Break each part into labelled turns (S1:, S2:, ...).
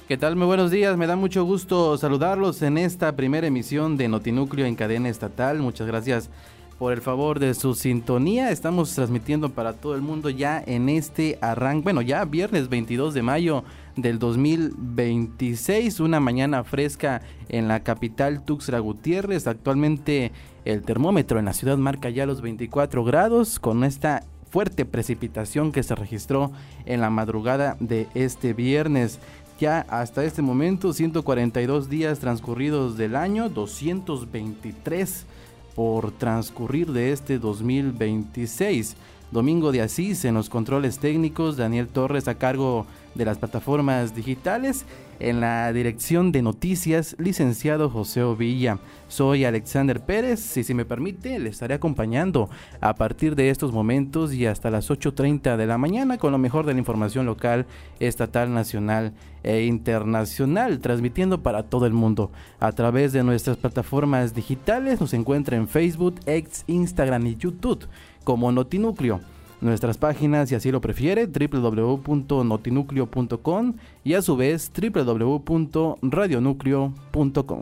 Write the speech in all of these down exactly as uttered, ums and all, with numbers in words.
S1: ¿Qué tal? Muy buenos días, me da mucho gusto saludarlos en esta primera emisión de Notinúcleo en cadena estatal. Muchas gracias por el favor de su sintonía. Estamos transmitiendo para todo el mundo ya en este arranque, bueno, ya viernes veintidós de mayo del dos mil veintiséis, una mañana fresca en la capital Tuxtla Gutiérrez. Actualmente el termómetro en la ciudad marca ya los veinticuatro grados con esta fuerte precipitación que se registró en la madrugada de este viernes. Ya hasta este momento, ciento cuarenta y dos días transcurridos del año, doscientos veintitrés por transcurrir de este dos mil veintiséis. Domingo de Asís en los controles técnicos, Daniel Torres a cargo de las plataformas digitales, en la dirección de noticias, licenciado José Ovilla. Soy Alexander Pérez y si me permite le estaré acompañando a partir de estos momentos y hasta las ocho treinta de la mañana con lo mejor de la información local, estatal, nacional e internacional, transmitiendo para todo el mundo a través de nuestras plataformas digitales. Nos encuentra en Facebook, X, Instagram y YouTube como Notinúcleo. Nuestras páginas, si así lo prefiere, doble u doble u doble u punto notinúcleo punto com y a su vez doble u doble u doble u punto radionúcleo punto com.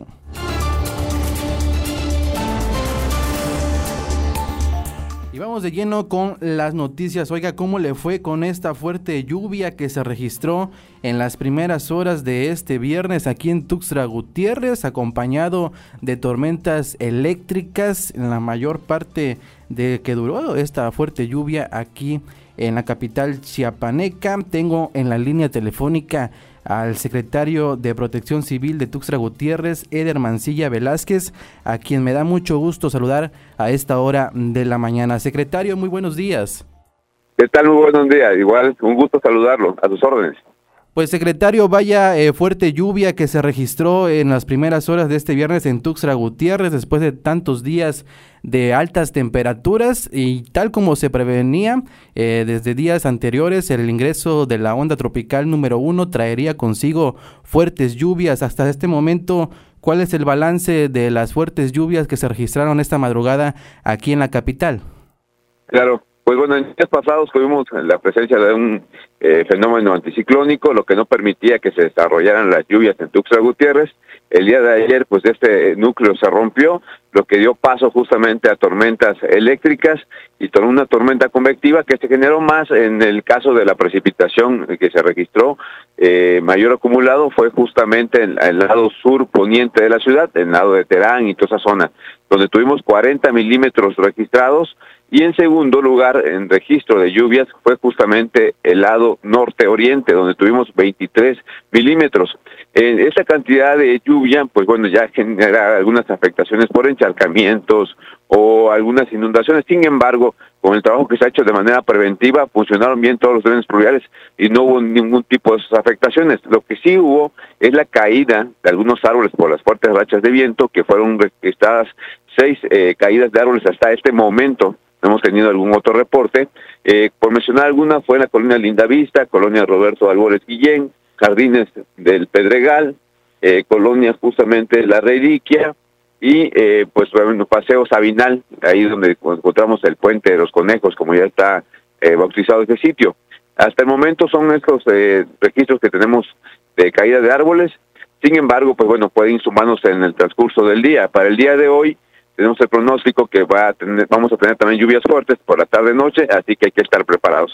S1: Y vamos de lleno con las noticias. Oiga, ¿cómo le fue con esta fuerte lluvia que se registró en las primeras horas de este viernes aquí en Tuxtla Gutiérrez, acompañado de tormentas eléctricas en la mayor parte de que duró esta fuerte lluvia aquí en la capital chiapaneca? Tengo en la línea telefónica al secretario de Protección Civil de Tuxtla Gutiérrez, Eder Mancilla Velázquez, a quien me da mucho gusto saludar a esta hora de la mañana. Secretario, muy buenos días.
S2: ¿Qué tal? Muy buenos días. Igual, un gusto saludarlo. A sus órdenes.
S1: Pues secretario, vaya eh, fuerte lluvia que se registró en las primeras horas de este viernes en Tuxtla Gutiérrez después de tantos días de altas temperaturas y tal como se prevenía eh, desde días anteriores, el ingreso de la onda tropical número uno traería consigo fuertes lluvias. Hasta este momento, ¿cuál es el balance de las fuertes lluvias que se registraron esta madrugada aquí en la capital?
S2: Claro. Pues bueno, en días pasados tuvimos la presencia de un eh, fenómeno anticiclónico, lo que no permitía que se desarrollaran las lluvias en Tuxtla Gutiérrez. El día de ayer, pues este núcleo se rompió, lo que dio paso justamente a tormentas eléctricas y con una tormenta convectiva que se generó más en el caso de la precipitación que se registró. Eh, mayor acumulado fue justamente en el lado sur poniente de la ciudad, en el lado de Terán y toda esa zona, donde tuvimos cuarenta milímetros registrados. Y en segundo lugar, en registro de lluvias, fue justamente el lado norte-oriente, donde tuvimos veintitrés milímetros. Eh, esa cantidad de lluvia, pues bueno, ya genera algunas afectaciones por encharcamientos o algunas inundaciones. Sin embargo, con el trabajo que se ha hecho de manera preventiva, funcionaron bien todos los drenes pluviales y no hubo ningún tipo de esas afectaciones. Lo que sí hubo es la caída de algunos árboles por las fuertes rachas de viento, que fueron registradas seis eh, caídas de árboles hasta este momento. No hemos tenido algún otro reporte. Eh, por mencionar alguna, fue en la colonia Lindavista, colonia Roberto Albores Guillén, Jardines del Pedregal, eh, colonia justamente La Reliquia y eh, pues bueno, Paseo Sabinal, ahí donde encontramos el Puente de los Conejos, como ya está eh, bautizado este sitio. Hasta el momento son estos eh, registros que tenemos de caída de árboles. Sin embargo, pues bueno, pueden sumarse en el transcurso del día. Para el día de hoy, tenemos el pronóstico que va a tener, vamos a tener también lluvias fuertes por la tarde-noche, así que hay que estar preparados.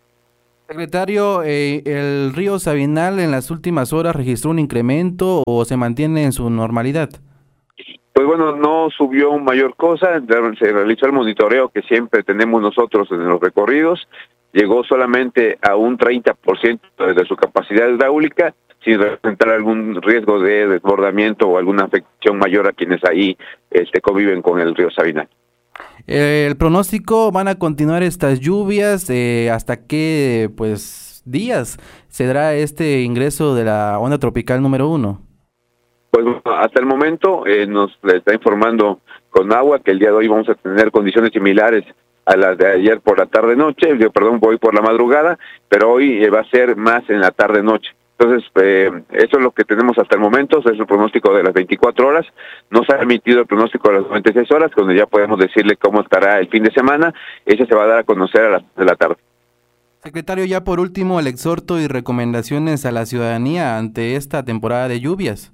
S1: Secretario, eh, ¿el río Sabinal en las últimas horas registró un incremento o se mantiene en su normalidad?
S2: Pues bueno, no subió mayor cosa, se realizó el monitoreo que siempre tenemos nosotros en los recorridos, llegó solamente a un treinta por ciento de su capacidad hidráulica, sin representar algún riesgo de desbordamiento o alguna afección mayor a quienes ahí este, conviven con el río Sabinal.
S1: Eh, el pronóstico, ¿van a continuar estas lluvias? Eh, ¿Hasta qué pues días se dará este ingreso de la onda tropical número uno?
S2: Pues bueno, hasta el momento eh, nos está informando Conagua que el día de hoy vamos a tener condiciones similares a las de ayer por la tarde-noche, yo perdón, hoy por la madrugada, pero hoy eh, va a ser más en la tarde-noche. Entonces, eh, eso es lo que tenemos hasta el momento, es el pronóstico de las veinticuatro horas. No se ha emitido el pronóstico de las noventa y seis horas, donde ya podemos decirle cómo estará el fin de semana. Ese se va a dar a conocer a las de la tarde.
S1: Secretario, ya por último, el exhorto y recomendaciones a la ciudadanía ante esta temporada de lluvias.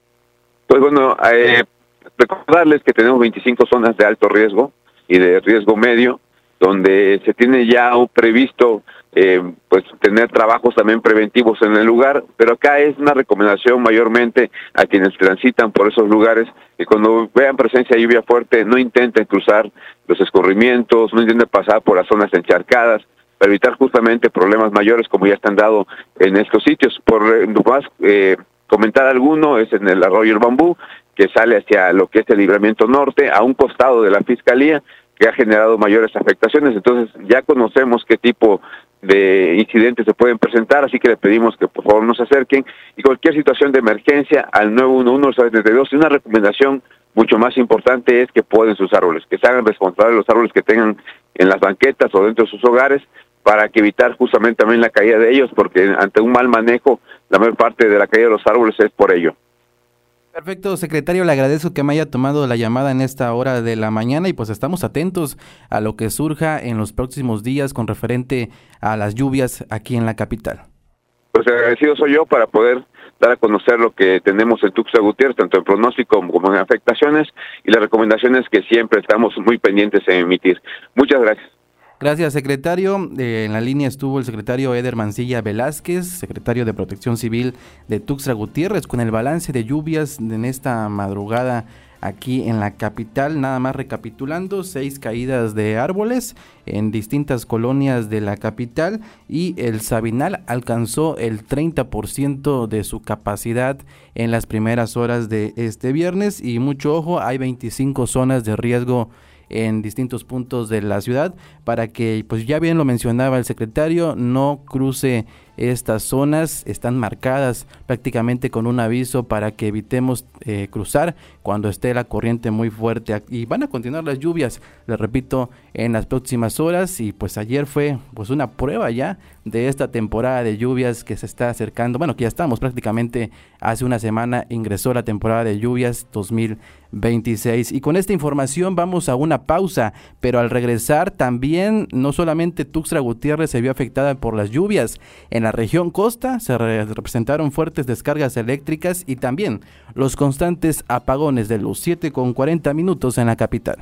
S2: Pues bueno, eh, recordarles que tenemos veinticinco zonas de alto riesgo y de riesgo medio, donde se tiene ya previsto eh, pues tener trabajos también preventivos en el lugar, pero acá es una recomendación mayormente a quienes transitan por esos lugares que cuando vean presencia de lluvia fuerte no intenten cruzar los escurrimientos, no intenten pasar por las zonas encharcadas, para evitar justamente problemas mayores como ya están dado en estos sitios. Por eh, más eh, comentar alguno, es en el arroyo El Bambú, que sale hacia lo que es el Libramiento Norte, a un costado de la Fiscalía, que ha generado mayores afectaciones. Entonces ya conocemos qué tipo de incidentes se pueden presentar, así que le pedimos que por favor nos acerquen, y cualquier situación de emergencia al nueve uno uno setenta y dos. Y una recomendación mucho más importante es que poden sus árboles, que se hagan responsables de los árboles que tengan en las banquetas o dentro de sus hogares, para que evitar justamente también la caída de ellos, porque ante un mal manejo, la mayor parte de la caída de los árboles es por ello.
S1: Perfecto, secretario, le agradezco que me haya tomado la llamada en esta hora de la mañana y pues estamos atentos a lo que surja en los próximos días con referente a las lluvias aquí en la capital.
S2: Pues agradecido soy yo para poder dar a conocer lo que tenemos en Tuxtla Gutiérrez, tanto en pronóstico como en afectaciones, y las recomendaciones que siempre estamos muy pendientes en emitir. Muchas gracias.
S1: Gracias, secretario. Eh, en la línea estuvo el secretario Eder Mancilla Velázquez, secretario de Protección Civil de Tuxtla Gutiérrez, con el balance de lluvias en esta madrugada aquí en la capital. Nada más recapitulando, seis caídas de árboles en distintas colonias de la capital, y el Sabinal alcanzó el treinta por ciento de su capacidad en las primeras horas de este viernes. Y mucho ojo, hay veinticinco zonas de riesgo en distintos puntos de la ciudad, para que, pues ya bien lo mencionaba el secretario, no cruce estas zonas. Están marcadas prácticamente con un aviso para que evitemos eh, cruzar cuando esté la corriente muy fuerte, y van a continuar las lluvias, les repito, en las próximas horas. Y pues ayer fue pues una prueba ya de esta temporada de lluvias que se está acercando, bueno, que ya estamos prácticamente, hace una semana ingresó la temporada de lluvias dos mil veintiséis. Y con esta información vamos a una pausa, pero al regresar también no solamente Tuxtla Gutiérrez se vio afectada por las lluvias, en la región costa se re- representaron fuertes descargas eléctricas y también los constantes apagones de luz. Siete con cuarenta minutos en la capital.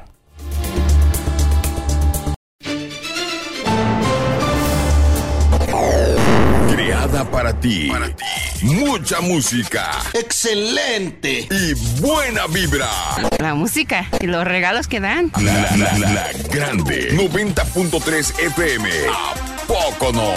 S3: Creada para ti. para ti. Mucha música.
S4: ¡Excelente!
S3: Y buena vibra.
S5: La música y los regalos que dan.
S3: La, la, la, la grande. noventa punto tres F M. ¿A poco no?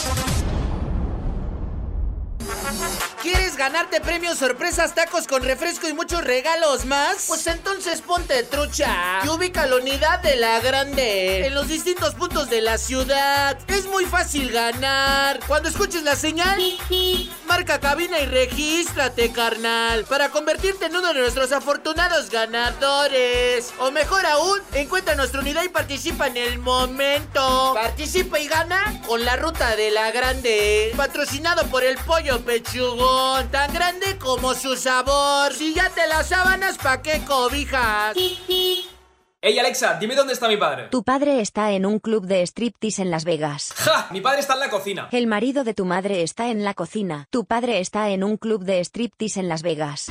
S6: ¿Quieres ganarte premios, sorpresas, tacos con refresco y muchos regalos más? Pues entonces ponte trucha y ubica la unidad de La Grande en los distintos puntos de la ciudad. Es muy fácil ganar. Cuando escuches la señal, marca cabina y regístrate, carnal, para convertirte en uno de nuestros afortunados ganadores. O mejor aún, encuentra nuestra unidad y participa en el momento. Participa y gana con la ruta de La Grande, patrocinado por el Pollo Pechugón, tan grande como su sabor. Si ya te las sábanas, ¿pa' qué cobijas?
S7: Ey, Alexa, dime dónde está mi padre.
S8: Tu padre está en un club de striptease en Las Vegas.
S7: ¡Ja! Mi padre está en la cocina.
S8: El marido de tu madre está en la cocina. Tu padre está en un club de striptease en Las Vegas.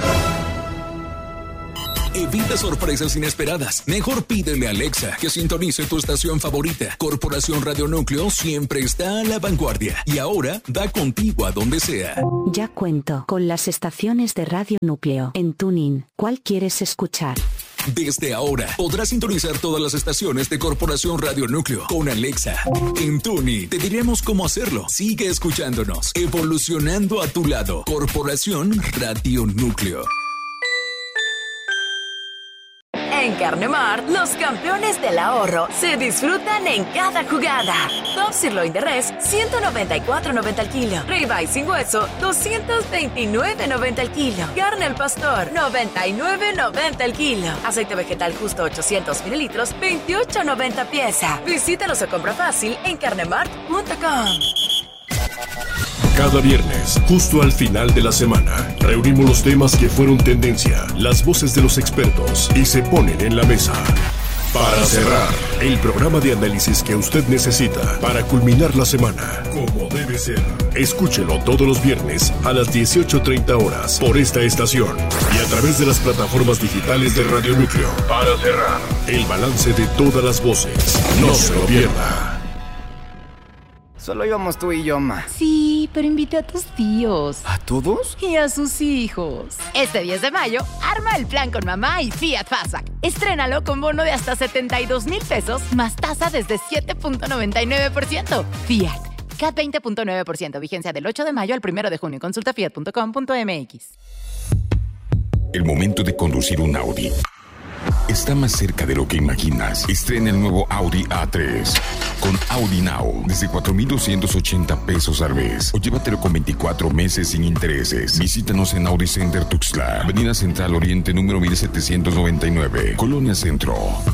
S9: Evita sorpresas inesperadas. Mejor pídele a Alexa que sintonice tu estación favorita. Corporación Radio Núcleo siempre está a la vanguardia y ahora da contigo a donde sea.
S10: Ya cuento con las estaciones de Radio Núcleo en TuneIn. ¿Cuál quieres escuchar?
S9: Desde ahora podrás sintonizar todas las estaciones de Corporación Radio Núcleo con Alexa. En TuneIn te diremos cómo hacerlo. Sigue escuchándonos, evolucionando a tu lado. Corporación Radio Núcleo.
S11: En Carnemart, los campeones del ahorro se disfrutan en cada jugada. Top Sirloin de Res, ciento noventa y cuatro noventa al kilo. Ribeye sin hueso, doscientos veintinueve noventa al kilo. Carne al pastor, noventa y nueve noventa al kilo. Aceite vegetal justo ochocientos mililitros, veintiocho noventa pieza. Visítanos o compra fácil en carnemart punto com.
S12: Cada viernes, justo al final de la semana, reunimos los temas que fueron tendencia, las voces de los expertos y se ponen en la mesa. Para cerrar, el programa de análisis que usted necesita para culminar la semana, como debe ser. Escúchelo todos los viernes a las dieciocho treinta horas por esta estación y a través de las plataformas digitales de Radio Núcleo. Para cerrar, el balance de todas las voces. No se lo pierda.
S13: Solo íbamos tú y yo, ma.
S14: Sí, pero invité a tus tíos.
S13: ¿A todos?
S14: Y a sus hijos. Este diez de mayo, arma el plan con mamá y Fiat Fastback. Estrénalo con bono de hasta setenta y dos mil pesos, más tasa desde siete punto noventa y nueve por ciento. Fiat, C A T veinte punto nueve por ciento, vigencia del ocho de mayo al primero de junio. Consulta fiat punto com punto m x.
S3: El momento de conducir un Audi está más cerca de lo que imaginas. Estrena el nuevo Audi A tres con Audi Now desde cuatro mil doscientos ochenta pesos al mes, o llévatelo con veinticuatro meses sin intereses. Visítanos en Audi Center Tuxtla, Avenida Central Oriente número mil setecientos noventa y nueve, Colonia Centro.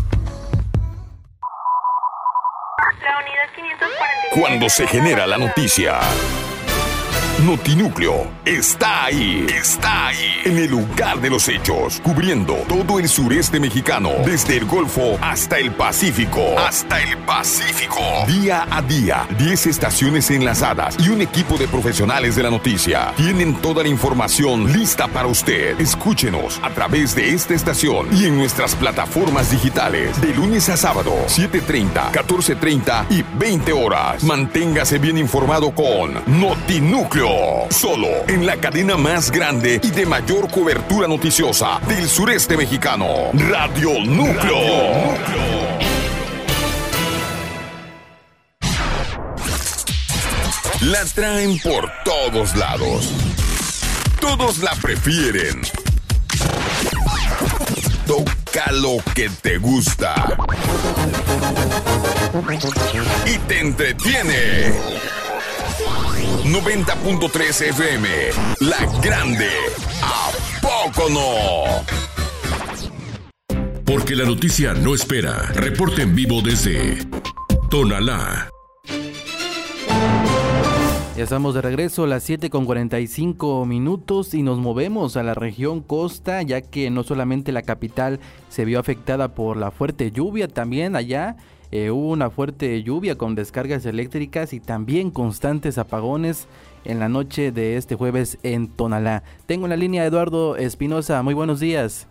S3: Cuando se genera la noticia, Notinúcleo está ahí, está ahí, en el lugar de los hechos, cubriendo todo el sureste mexicano, desde el Golfo hasta el Pacífico, hasta el Pacífico. Día a día, diez estaciones enlazadas y un equipo de profesionales de la noticia tienen toda la información lista para usted. Escúchenos a través de esta estación y en nuestras plataformas digitales, de lunes a sábado, siete treinta, catorce treinta y veinte horas. Manténgase bien informado con Notinúcleo. Solo en la cadena más grande y de mayor cobertura noticiosa del sureste mexicano, Radio Núcleo. Radio Núcleo. La traen por todos lados. Todos la prefieren. Toca lo que te gusta y te entretiene. noventa punto tres F M, La Grande, ¿a poco no?
S12: Porque la noticia no espera. Reporte en vivo desde Tonalá.
S1: Ya estamos de regreso a las siete con cuarenta y cinco minutos y nos movemos a la región costa, ya que no solamente la capital se vio afectada por la fuerte lluvia, también allá Eh, hubo una fuerte lluvia con descargas eléctricas y también constantes apagones en la noche de este jueves en Tonalá. Tengo en la línea a Eduardo Espinosa. Muy buenos días.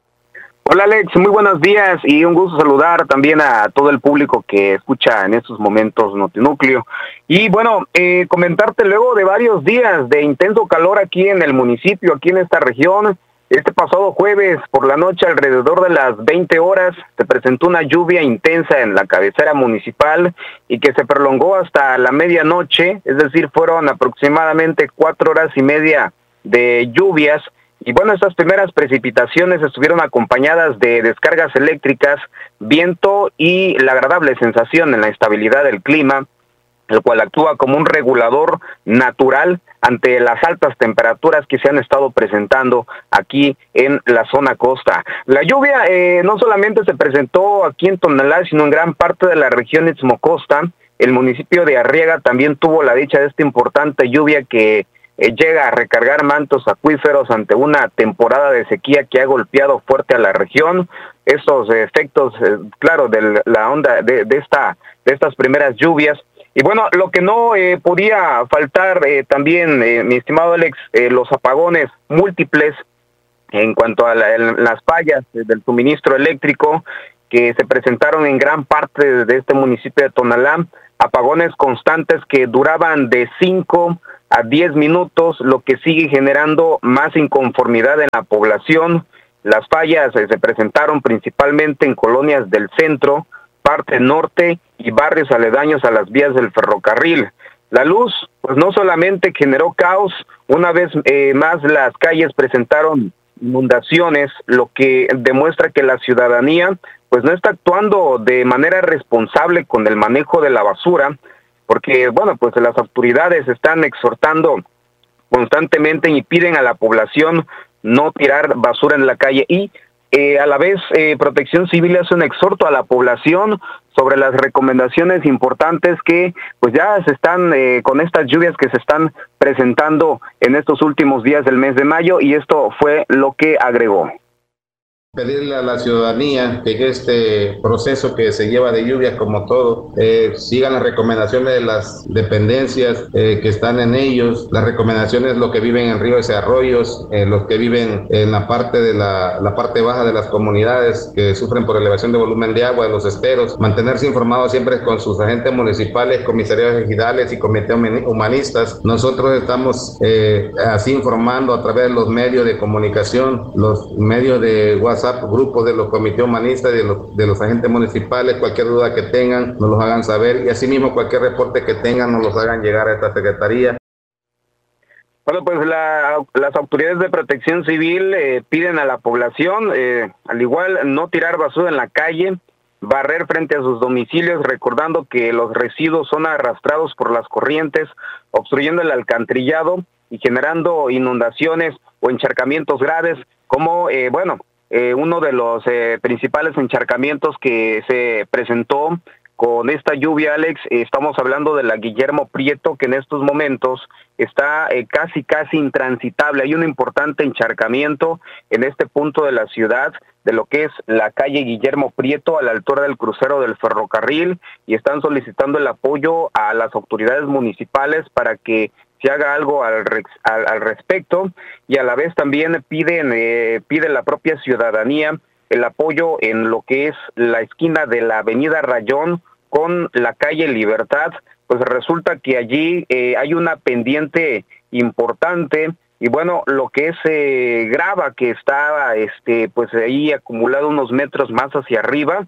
S15: Hola Alex, muy buenos días y un gusto saludar también a todo el público que escucha en estos momentos Notinúcleo. Y bueno, eh, comentarte luego de varios días de intenso calor aquí en el municipio, aquí en esta región. Este pasado jueves por la noche, alrededor de las veinte horas, se presentó una lluvia intensa en la cabecera municipal y que se prolongó hasta la medianoche, es decir, fueron aproximadamente cuatro horas y media de lluvias. Y bueno, estas primeras precipitaciones estuvieron acompañadas de descargas eléctricas, viento y la agradable sensación en la estabilidad del clima, el cual actúa como un regulador natural ante las altas temperaturas que se han estado presentando aquí en la zona costa. La lluvia eh, no solamente se presentó aquí en Tonalá, sino en gran parte de la región Istmo-Costa. El municipio de Arriaga también tuvo la dicha de esta importante lluvia que eh, llega a recargar mantos acuíferos ante una temporada de sequía que ha golpeado fuerte a la región. Estos efectos, eh, claro, de la onda de, de, esta, de estas primeras lluvias. Y bueno, lo que no eh, podía faltar eh, también, eh, mi estimado Alex, eh, los apagones múltiples en cuanto a la, el, las fallas del suministro eléctrico que se presentaron en gran parte de este municipio de Tonalá, apagones constantes que duraban de cinco a diez minutos, lo que sigue generando más inconformidad en la población. Las fallas eh, se presentaron principalmente en colonias del centro, parte norte y barrios aledaños a las vías del ferrocarril. La luz, pues no solamente generó caos, una vez eh, más las calles presentaron inundaciones, lo que demuestra que la ciudadanía pues no está actuando de manera responsable con el manejo de la basura, porque bueno, pues las autoridades están exhortando constantemente y piden a la población no tirar basura en la calle y Eh, a la vez, eh, Protección Civil hace un exhorto a la población sobre las recomendaciones importantes que pues ya se están, eh, con estas lluvias que se están presentando en estos últimos días del mes de mayo, y esto fue lo que agregó.
S16: Pedirle a la ciudadanía que en este proceso que se lleva de lluvias como todo, eh, sigan las recomendaciones de las dependencias eh, que están en ellos, las recomendaciones de los que viven en ríos y arroyos, eh, los que viven en la parte de la, la parte baja de las comunidades que sufren por elevación de volumen de agua, de los esteros, mantenerse informados siempre con sus agentes municipales, comisarios ejidales y comités humanistas. Nosotros estamos eh, así informando a través de los medios de comunicación, los medios de WhatsApp, grupos de los comités humanistas, de los, de los agentes municipales. Cualquier duda que tengan nos los hagan saber y asimismo cualquier reporte que tengan nos los hagan llegar a esta secretaría.
S15: Bueno, pues la, las autoridades de protección civil eh, piden a la población, eh, al igual, no tirar basura en la calle, barrer frente a sus domicilios, recordando que los residuos son arrastrados por las corrientes, obstruyendo el alcantarillado y generando inundaciones o encharcamientos graves, como, eh, bueno, Eh, uno de los eh, principales encharcamientos que se presentó con esta lluvia, Alex. Eh, estamos hablando de la Guillermo Prieto, que en estos momentos está eh, casi, casi intransitable. Hay un importante encharcamiento en este punto de la ciudad, de lo que es la calle Guillermo Prieto, a la altura del crucero del ferrocarril, y están solicitando el apoyo a las autoridades municipales para que se haga algo al, al, al respecto, y a la vez también piden eh, pide la propia ciudadanía el apoyo en lo que es la esquina de la avenida Rayón con la calle Libertad. Pues resulta que allí eh, hay una pendiente importante, y bueno, lo que es eh, grava, que estaba este pues ahí acumulado unos metros más hacia arriba.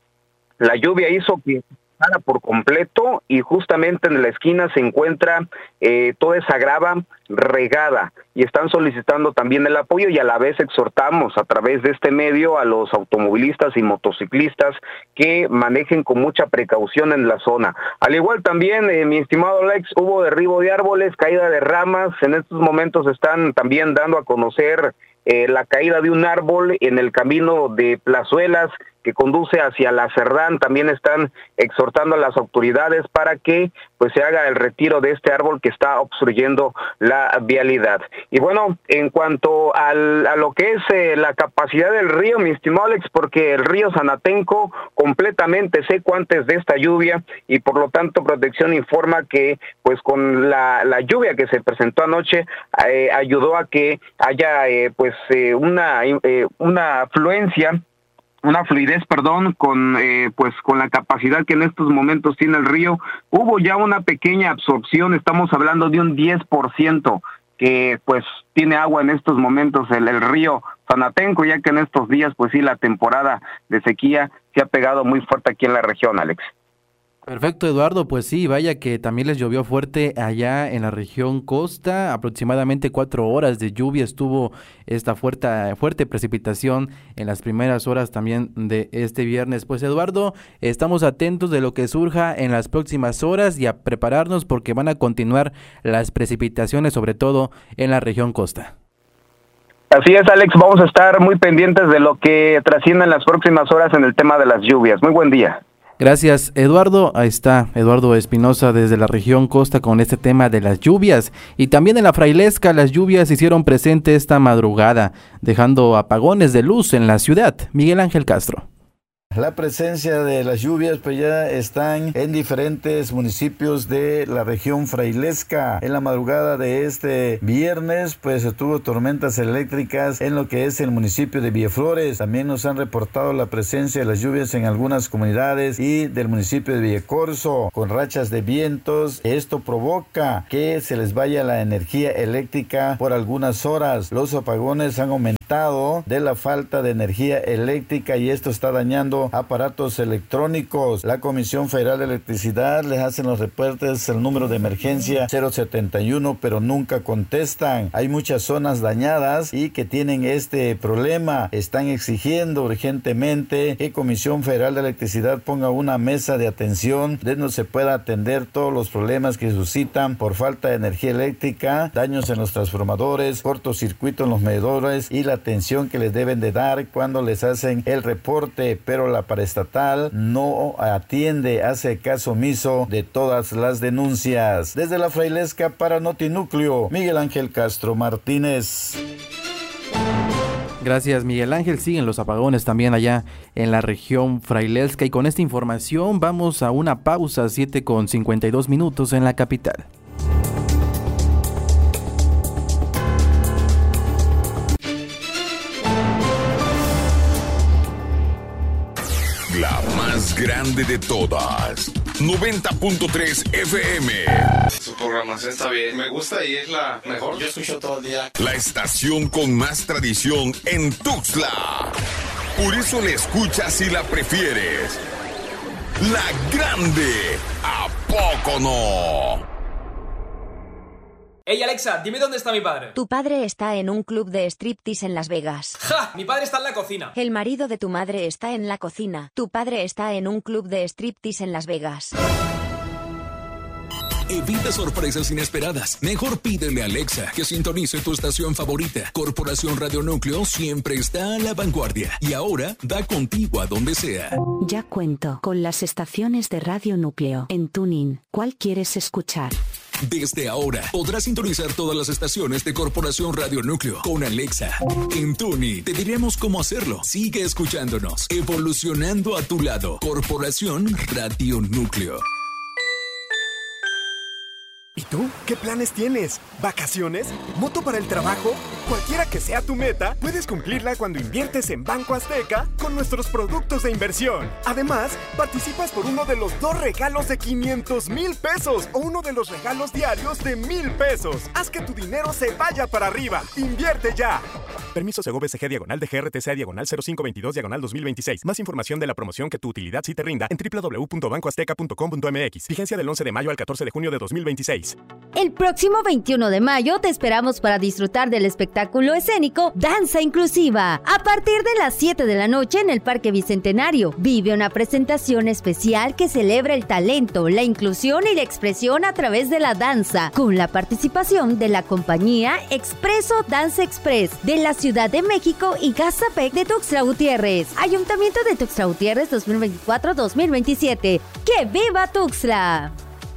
S15: La lluvia hizo que para por completo, y justamente en la esquina se encuentra eh, toda esa grava regada, y están solicitando también el apoyo, y a la vez exhortamos a través de este medio a los automovilistas y motociclistas que manejen con mucha precaución en la zona. Al igual también, eh, mi estimado Alex, hubo derribo de árboles, caída de ramas. En estos momentos están también dando a conocer eh, la caída de un árbol en el camino de Plazuelas que conduce hacia la Cerdán. También están exhortando a las autoridades para que pues se haga el retiro de este árbol que está obstruyendo la vialidad. Y bueno, en cuanto al, a lo que es eh, la capacidad del río, mi estimado Alex, porque el río Sanatenco completamente seco antes de esta lluvia, y por lo tanto Protección informa que pues con la, la lluvia que se presentó anoche eh, ayudó a que haya eh, pues eh, una, eh, una afluencia una fluidez, perdón, con eh, pues con la capacidad que en estos momentos tiene el río. Hubo ya una pequeña absorción, estamos hablando de un diez por ciento que pues tiene agua en estos momentos el, el río Sanatenco, ya que en estos días pues sí la temporada de sequía se ha pegado muy fuerte aquí en la región, Alex.
S1: Perfecto, Eduardo, pues sí, vaya que también les llovió fuerte allá en la región costa, aproximadamente cuatro horas de lluvia estuvo esta fuerte, fuerte precipitación en las primeras horas también de este viernes. Pues Eduardo, estamos atentos de lo que surja en las próximas horas y a prepararnos porque van a continuar las precipitaciones, sobre todo en la región costa.
S15: Así es, Alex, vamos a estar muy pendientes de lo que trascienda en las próximas horas en el tema de las lluvias. Muy buen día.
S1: Gracias, Eduardo. Ahí está Eduardo Espinosa desde la región costa con este tema de las lluvias. Y también en la Frailesca las lluvias se hicieron presente esta madrugada, dejando apagones de luz en la ciudad. Miguel Ángel Castro.
S17: La presencia de las lluvias pues ya están en diferentes municipios de la región frailesca. En la madrugada de este viernes pues se tuvo tormentas eléctricas en lo que es el municipio de Villaflores. También nos han reportado la presencia de las lluvias en algunas comunidades y del municipio de Villacorso con rachas de vientos. Esto provoca que se les vaya la energía eléctrica por algunas horas. Los apagones han aumentado de la falta de energía eléctrica y esto está dañando aparatos electrónicos. La Comisión Federal de Electricidad les hacen los reportes el número de emergencia cero setenta y uno, pero nunca contestan. Hay muchas zonas dañadas y que tienen este problema. Están exigiendo urgentemente que Comisión Federal de Electricidad ponga una mesa de atención donde se pueda atender todos los problemas que suscitan por falta de energía eléctrica, daños en los transformadores, cortocircuito en los medidores y la atención que les deben de dar cuando les hacen el reporte, pero la paraestatal no atiende, hace caso omiso de todas las denuncias. Desde la Frailesca para Notinúcleo, Miguel Ángel Castro Martínez.
S1: Gracias, Miguel Ángel. Siguen los apagones también allá en la región Frailesca. Y con esta información vamos a una pausa, siete con cincuenta y dos minutos en la capital.
S3: La más grande de todas. noventa punto tres F M.
S18: Su programación está bien. Me gusta y es la mejor. Yo escucho todo el día.
S3: La estación con más tradición en Tuxtla. Por eso la escuchas y la prefieres. La grande. ¿A poco no?
S7: Ey, Alexa, dime dónde está mi padre.
S8: Tu padre está en un club de striptease en Las Vegas.
S7: ¡Ja! Mi padre está en la cocina.
S8: El marido de tu madre está en la cocina. Tu padre está en un club de striptease en Las Vegas.
S9: Evita sorpresas inesperadas. Mejor pídele a Alexa que sintonice tu estación favorita. Corporación Radio Núcleo siempre está a la vanguardia. Y ahora da contigo a donde sea.
S10: Ya cuento con las estaciones de Radio Núcleo. En TuneIn, ¿cuál quieres escuchar?
S9: Desde ahora podrás sintonizar todas las estaciones de Corporación Radio Núcleo con Alexa. En TuneIn te diremos cómo hacerlo. Sigue escuchándonos, evolucionando a tu lado. Corporación Radio Núcleo.
S19: ¿Y tú? ¿Qué planes tienes? ¿Vacaciones? ¿Moto para el trabajo? Cualquiera que sea tu meta, puedes cumplirla cuando inviertes en Banco Azteca con nuestros productos de inversión. Además, participas por uno de los dos regalos de quinientos mil pesos o uno de los regalos diarios de mil pesos. Haz que tu dinero se vaya para arriba. ¡Invierte ya! Permiso Segov S G diagonal de G R T C diagonal cero cinco veintidós diagonal dos mil veintiséis. Más información de la promoción que tu utilidad sí te rinda en doble u doble u doble u punto banco azteca punto com punto m x. Vigencia del once de mayo al catorce de junio de dos mil veintiséis.
S20: El próximo veintiuno de mayo te esperamos para disfrutar del espectáculo escénico Danza Inclusiva. A partir de las siete de la noche en el Parque Bicentenario, vive una presentación especial que celebra el talento, la inclusión y la expresión a través de la danza, con la participación de la compañía Expreso Dance Express de la Ciudad de México y Gazapec de Tuxtla Gutiérrez. Ayuntamiento de Tuxtla Gutiérrez dos mil veinticuatro a dos mil veintisiete. ¡Que viva Tuxtla!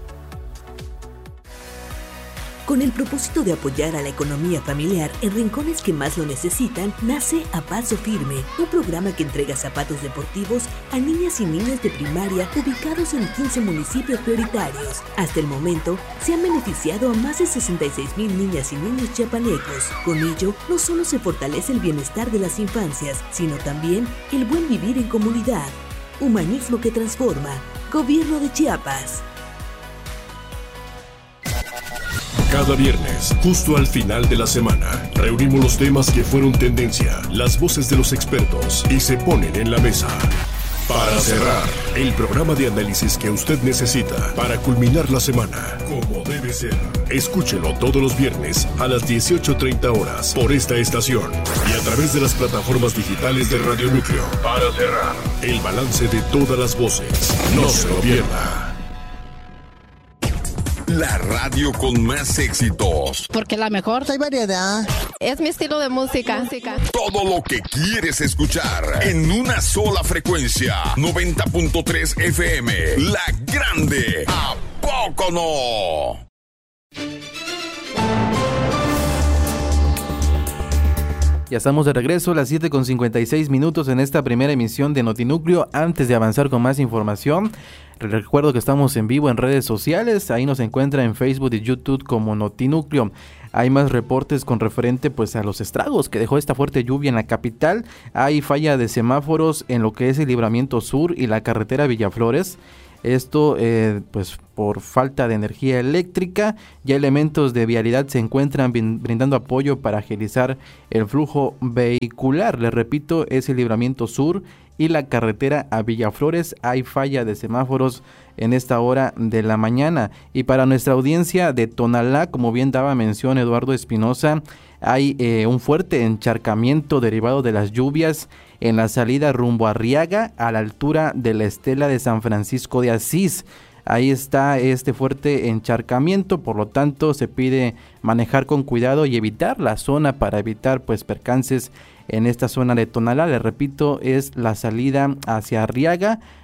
S21: Con el propósito de apoyar a la economía familiar en rincones que más lo necesitan, nace A Paso Firme, un programa que entrega zapatos deportivos a niñas y niños de primaria ubicados en quince municipios prioritarios. Hasta el momento, se han beneficiado a más de sesenta y seis mil niñas y niños chiapanecos. Con ello, no solo se fortalece el bienestar de las infancias, sino también el buen vivir en comunidad. Humanismo que transforma. Gobierno de Chiapas.
S12: Cada viernes, justo al final de la semana, reunimos los temas que fueron tendencia, las voces de los expertos y se ponen en la mesa. Para cerrar, el programa de análisis que usted necesita para culminar la semana, como debe ser. Escúchelo todos los viernes a las dieciocho treinta horas por esta estación y a través de las plataformas digitales de Radio Núcleo. Para cerrar, el balance de todas las voces. No se lo pierda.
S3: La radio con más éxitos.
S22: Porque la mejor hay variedad. Es mi estilo de música.
S3: Todo lo que quieres escuchar en una sola frecuencia. noventa punto tres F M. La grande. ¿A poco no?
S1: Ya estamos de regreso a las siete con cincuenta y seis minutos en esta primera emisión de Notinúcleo. Antes de avanzar con más información, recuerdo que estamos en vivo en redes sociales. Ahí nos encuentra en Facebook y YouTube como Notinúcleo. Hay más reportes con referente pues a los estragos que dejó esta fuerte lluvia en la capital. Hay falla de semáforos en lo que es el Libramiento Sur y la carretera Villaflores. Esto eh, pues por falta de energía eléctrica. Ya elementos de vialidad se encuentran brindando apoyo para agilizar el flujo vehicular. Les repito, es el Libramiento Sur y la carretera a Villaflores. Hay falla de semáforos en esta hora de la mañana. Y para nuestra audiencia de Tonalá, como bien daba mención Eduardo Espinosa, hay eh, un fuerte encharcamiento derivado de las lluvias en la salida rumbo a Arriaga, a la altura de la estela de San Francisco de Asís. Ahí está este fuerte encharcamiento, por lo tanto se pide manejar con cuidado y evitar la zona para evitar pues percances en esta zona de Tonalá. Le repito, es la salida hacia Arriaga,